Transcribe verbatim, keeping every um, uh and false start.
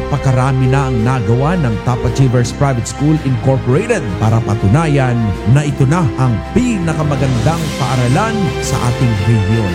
napakarami na ang nagawa ng Top Achievers Private School Incorporated para patunayan na ito na ang pinakamagandang paaralan sa ating region.